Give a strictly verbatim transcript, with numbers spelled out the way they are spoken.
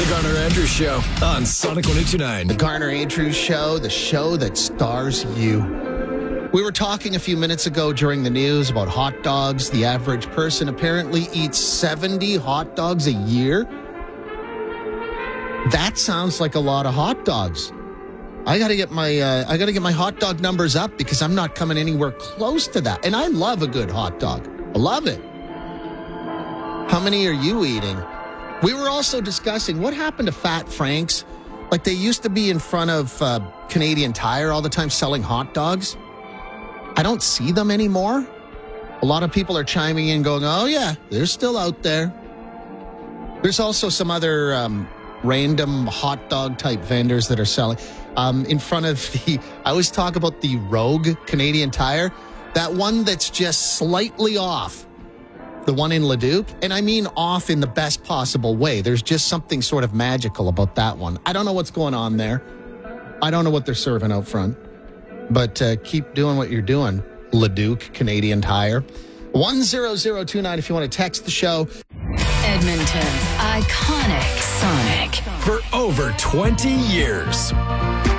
The Garner Andrews Show on Sonic one oh two point nine. The Garner Andrews Show, the show that stars you. We were talking a few minutes ago during the news about hot dogs. The average person apparently eats seventy hot dogs a year. That sounds like a lot of hot dogs. I got to get my uh, I got to get my hot dog numbers up because I'm not coming anywhere close to that. And I love a good hot dog. I love it. How many are you eating? We were also discussing what happened to Fat Frank's. Like they used to be in front of uh, Canadian Tire all the time selling hot dogs. I don't see them anymore. A lot of people are chiming in going, oh yeah, they're still out there. There's also some other um, random hot dog type vendors that are selling. Um, in front of the, I always talk about the Rogue Canadian Tire. That one that's just slightly off. The one in Leduc, and I mean off in the best possible way. There's just something sort of magical about that one. I don't know what's going on there. I don't know what they're serving out front. But uh, keep doing what you're doing, Leduc Canadian Tire. one zero zero two nine if you want to text the show. Edmonton's iconic Sonic. For over twenty years.